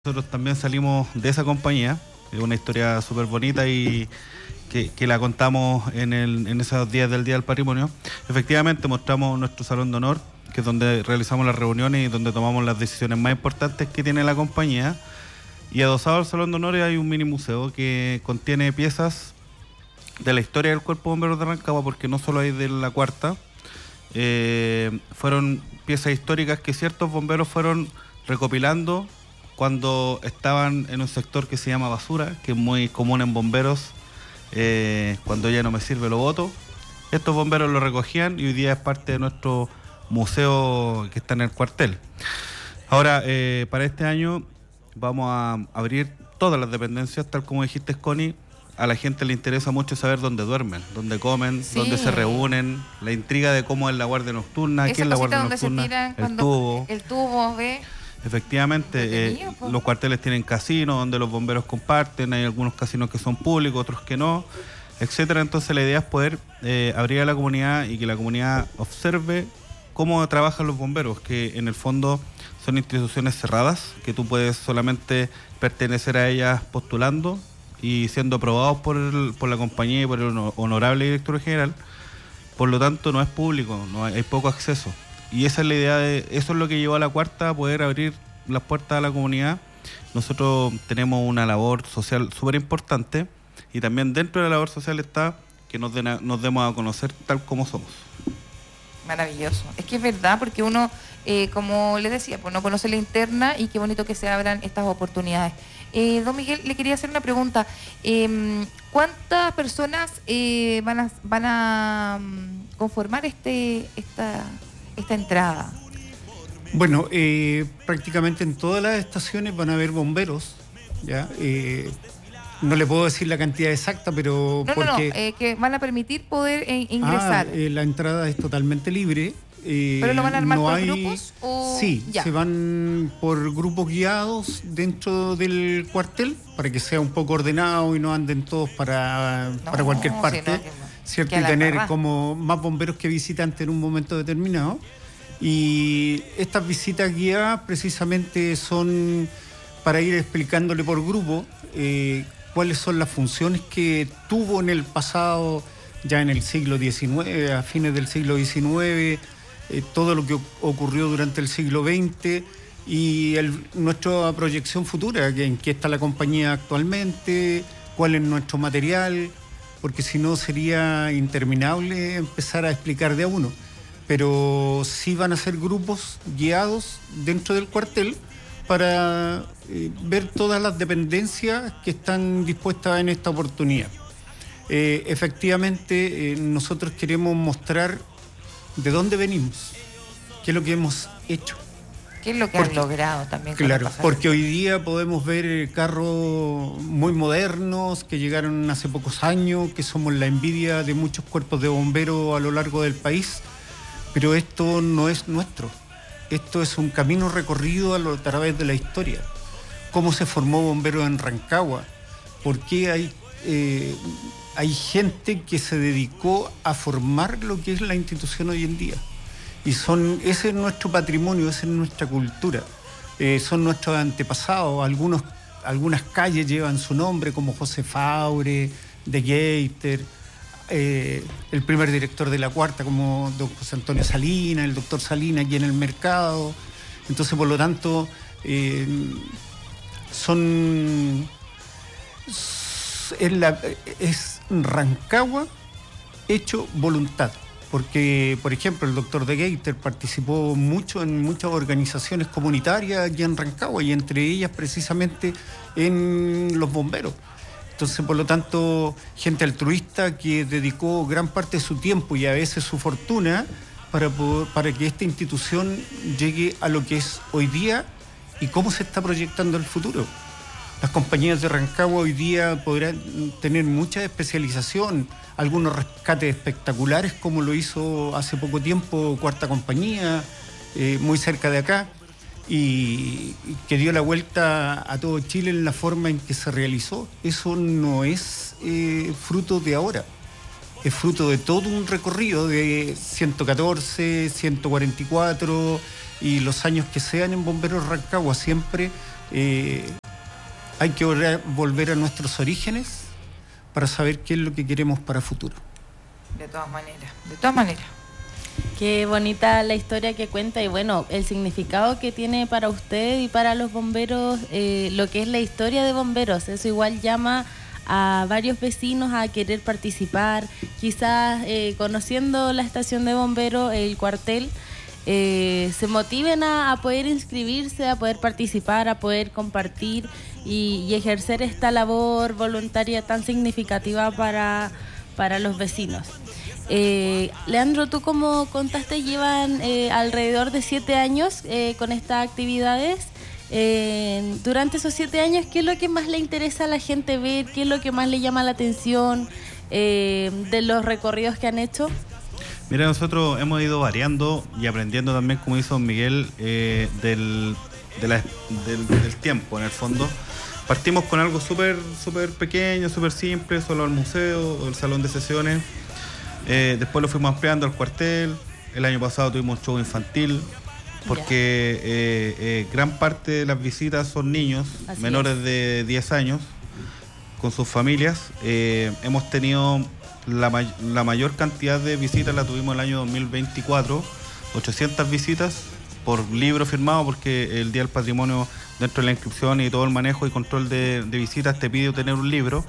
Nosotros también salimos de esa compañía, es una historia súper bonita y que la contamos en esos días del Día del Patrimonio. Efectivamente, mostramos nuestro Salón de Honor, que es donde realizamos las reuniones y donde tomamos las decisiones más importantes que tiene la compañía. Y adosado al Salón de Honor hay un mini museo que contiene piezas de la historia del Cuerpo de Bomberos de Rancagua, porque no solo hay de la cuarta, fueron piezas históricas que ciertos bomberos fueron recopilando cuando estaban en un sector que se llama basura, que es muy común en bomberos. Cuando ya no me sirve lo boto. Estos bomberos lo recogían y hoy día es parte de nuestro museo que está en el cuartel. Ahora, para este año vamos a abrir todas las dependencias, tal como dijiste, Connie. A la gente le interesa mucho saber dónde duermen, dónde comen, Sí. dónde se reúnen, la intriga de cómo es la guardia nocturna, Esa quién es la cosita guardia donde se nocturna, tiran el tubo. el tubo, ¿ve? Efectivamente, Entretenido, po. los cuarteles tienen casinos donde los bomberos comparten, hay algunos casinos que son públicos, otros que no, etcétera. Entonces la idea es poder abrir a la comunidad y que la comunidad observe cómo trabajan los bomberos, que en el fondo son instituciones cerradas, que tú puedes solamente pertenecer a ellas postulando y siendo aprobados por la compañía y por el honorable director general. Por lo tanto, no es público, hay poco acceso. Y esa es la idea eso es lo que llevó a la cuarta a poder abrir las puertas a la comunidad. Nosotros tenemos una labor social súper importante y también dentro de la labor social está que nos demos a conocer tal como somos. Maravilloso. Es que es verdad, porque uno, como les decía, pues no conoce la interna y qué bonito que se abran estas oportunidades. Don Miguel, le quería hacer una pregunta. ¿Cuántas personas van a conformar esta entrada? Bueno, prácticamente en todas las estaciones van a haber bomberos, ¿ya? No le puedo decir la cantidad exacta, pero No, que van a permitir poder ingresar. La entrada es totalmente libre. ¿Pero lo van a armar por grupos? O... Sí, ya. se van por grupos guiados dentro del cuartel para que sea un poco ordenado y no anden todos para cualquier parte, sí, ¿cierto? Y tener como más bomberos que visitantes en un momento determinado. Y estas visitas guiadas precisamente son para ir explicándole por grupo cuáles son las funciones que tuvo en el pasado, ya en el siglo XIX, a fines del siglo XIX, todo lo que ocurrió durante el siglo XX y nuestra proyección futura, en qué está la compañía actualmente, cuál es nuestro material, porque si no sería interminable empezar a explicar de a uno. Pero sí van a ser grupos guiados dentro del cuartel para ver todas las dependencias que están dispuestas en esta oportunidad. Efectivamente, nosotros queremos mostrar de dónde venimos, qué es lo que hemos hecho. ¿Qué es lo que han logrado también? Claro, porque hoy día podemos ver carros muy modernos que llegaron hace pocos años, que somos la envidia de muchos cuerpos de bomberos a lo largo del país, pero esto no es nuestro. Esto es un camino recorrido a través de la historia. ¿Cómo se formó Bomberos en Rancagua? ¿Por qué hay gente que se dedicó a formar lo que es la institución hoy en día? Y ese es nuestro patrimonio, esa es nuestra cultura. Son nuestros antepasados. Algunas calles llevan su nombre, como José Faure, de Gator, el primer director de la cuarta, como don José Antonio Salinas, el doctor Salinas aquí en el mercado. Entonces, por lo tanto, es Rancagua hecho voluntad. Porque, por ejemplo, el doctor de Gator participó mucho en muchas organizaciones comunitarias aquí en Rancagua y entre ellas precisamente en los bomberos. Entonces, por lo tanto, gente altruista que dedicó gran parte de su tiempo y a veces su fortuna para que esta institución llegue a lo que es hoy día y cómo se está proyectando el futuro. Las compañías de Rancagua hoy día podrán tener mucha especialización, algunos rescates espectaculares como lo hizo hace poco tiempo Cuarta Compañía, muy cerca de acá, y que dio la vuelta a todo Chile en la forma en que se realizó. Eso no es fruto de ahora, es fruto de todo un recorrido de 114, 144 y los años que sean en Bomberos Rancagua, siempre hay que volver a nuestros orígenes para saber qué es lo que queremos para el futuro. De todas maneras. Qué bonita la historia que cuenta y bueno, el significado que tiene para usted y para los bomberos, lo que es la historia de bomberos. Eso igual llama a varios vecinos a querer participar, quizás conociendo la estación de bomberos, el cuartel, se motiven a poder inscribirse, a poder participar, a poder compartir y ejercer esta labor voluntaria tan significativa para los vecinos. Leandro, tú como contaste, llevan alrededor de 7 años con estas actividades. Durante esos 7 años, ¿qué es lo que más le interesa a la gente ver? ¿Qué es lo que más le llama la atención de los recorridos que han hecho? Mira, nosotros hemos ido variando y aprendiendo también, como hizo Miguel, del tiempo, en el fondo. Partimos con algo súper pequeño, súper simple, solo el museo, el salón de sesiones. Después lo fuimos ampliando al cuartel. El año pasado tuvimos un show infantil, porque gran parte de las visitas son niños menores de 10 años con sus familias. Hemos tenido la mayor cantidad de visitas, la tuvimos el año 2024, 800 visitas por libro firmado, porque el Día del Patrimonio, dentro de la inscripción y todo el manejo y control de visitas, te pide tener un libro.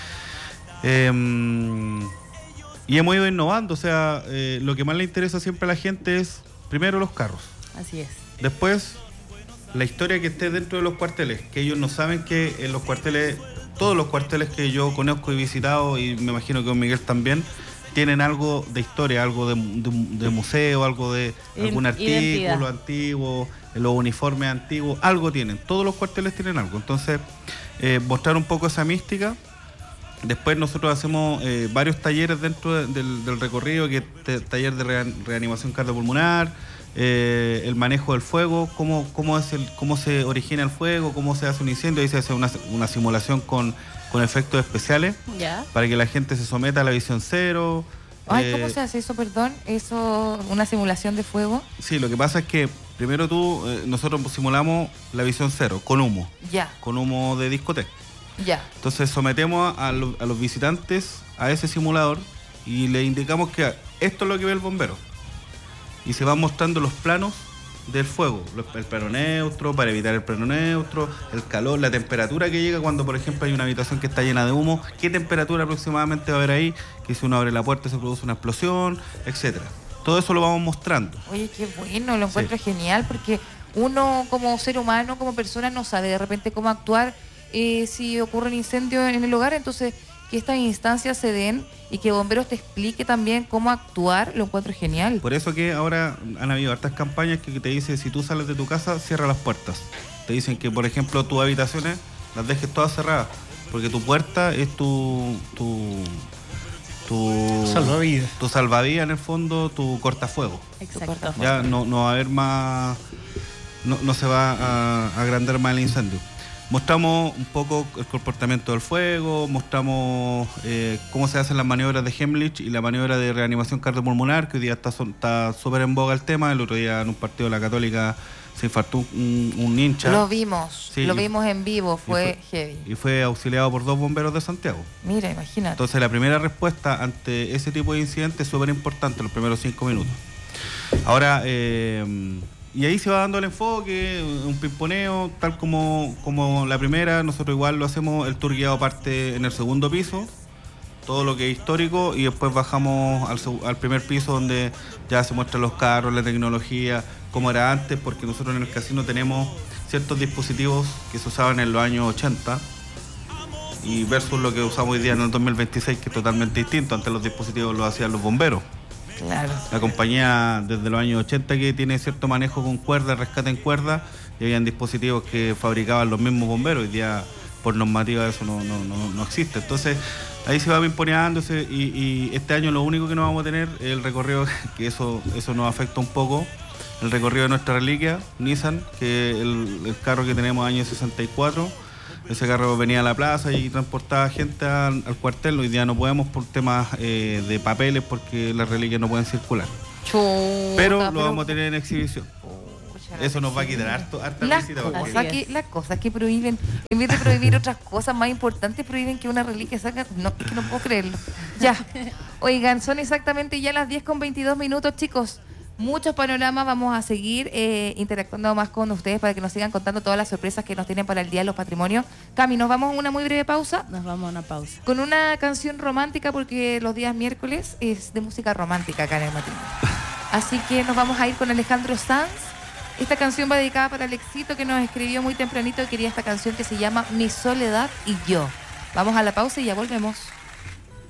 Y hemos ido innovando, o sea, lo que más le interesa siempre a la gente es, primero, los carros. Así es. Después, la historia que esté dentro de los cuarteles, que ellos no saben que en los cuarteles, todos los cuarteles que yo conozco y he visitado, y me imagino que con Miguel también, tienen algo de historia, algo de museo, algún identidad. artículo antiguo, los uniformes antiguos, algo tienen. Todos los cuarteles tienen algo. Entonces, mostrar un poco esa mística. Después nosotros hacemos varios talleres dentro del recorrido, que es taller de reanimación cardiopulmonar, el manejo del fuego, cómo se origina el fuego, cómo se hace un incendio. Ahí se hace una simulación con efectos especiales, para que la gente se someta a la visión cero. ¿Cómo se hace eso, perdón? ¿Eso, una simulación de fuego? Sí, lo que pasa es que primero nosotros simulamos la visión cero, con humo. Con humo de discoteca. Entonces sometemos a los visitantes a ese simulador y le indicamos que esto es lo que ve el bombero. Y se van mostrando los planos del fuego, el plano neutro, para evitar el plano neutro, el calor, la temperatura que llega cuando, por ejemplo, hay una habitación que está llena de humo, qué temperatura aproximadamente va a haber ahí, que si uno abre la puerta se produce una explosión, etcétera. Todo eso lo vamos mostrando. Oye, qué bueno, lo encuentro genial, porque uno como ser humano, como persona, no sabe de repente cómo actuar si ocurre un incendio en el hogar. Entonces, que estas instancias se den y que bomberos te explique también cómo actuar, lo encuentro genial. Por eso que ahora han habido hartas campañas que te dicen, si tú sales de tu casa, cierra las puertas. Te dicen que, por ejemplo, tus habitaciones las dejes todas cerradas, porque tu puerta es tu salvavidas. Tu salvavidas, en el fondo, tu cortafuego. Exacto. Ya no va a haber más, no se va a agrandar más el incendio. Mostramos un poco el comportamiento del fuego, mostramos cómo se hacen las maniobras de Heimlich y la maniobra de reanimación cardiopulmonar, que hoy día está súper en boga el tema. El otro día en un partido de la Católica se infartó un hincha. Lo vimos en vivo, fue heavy. Y fue auxiliado por 2 bomberos de Santiago. Mira, imagínate. Entonces la primera respuesta ante ese tipo de incidentes es súper importante, los primeros 5 minutos. Ahora... y ahí se va dando el enfoque, un pimponeo, tal como la primera. Nosotros igual lo hacemos, el tour guiado parte en el segundo piso, todo lo que es histórico, y después bajamos al primer piso, donde ya se muestran los carros, la tecnología, cómo era antes, porque nosotros en el casino tenemos ciertos dispositivos que se usaban en los años 80 y versus lo que usamos hoy día en el 2026, que es totalmente distinto. Antes los dispositivos los hacían los bomberos. Claro. La compañía desde los años 80 que tiene cierto manejo con cuerda, rescate en cuerda, y habían dispositivos que fabricaban los mismos bomberos. Hoy día, por normativa, eso no existe. Entonces, ahí se va pimponeándose, y este año lo único que no vamos a tener es el recorrido, que eso nos afecta un poco, el recorrido de nuestra reliquia, Nissan, que el carro que tenemos año 64. Ese carro venía a la plaza y transportaba gente al cuartel. Hoy día no podemos por temas de papeles, porque las reliquias no pueden circular. Chuta, pero lo vamos a tener en exhibición. Eso nos va a quitar harta Las visita. porque- las cosas que prohíben, en vez de prohibir otras cosas más importantes, prohíben que una reliquia salga. No, es que no puedo creerlo. Ya. Oigan, son exactamente ya las 10:22, chicos. Muchos panoramas, vamos a seguir interactuando más con ustedes para que nos sigan contando todas las sorpresas que nos tienen para el Día de los Patrimonios. Cami, nos vamos a una muy breve pausa Nos vamos a una pausa. con una canción romántica porque los días miércoles es de música romántica acá en el matrimonio. Así que nos vamos a ir con Alejandro Sanz. Esta canción va dedicada para Alexito, que nos escribió muy tempranito y quería esta canción que se llama Mi Soledad y Yo. Vamos a la pausa y ya volvemos.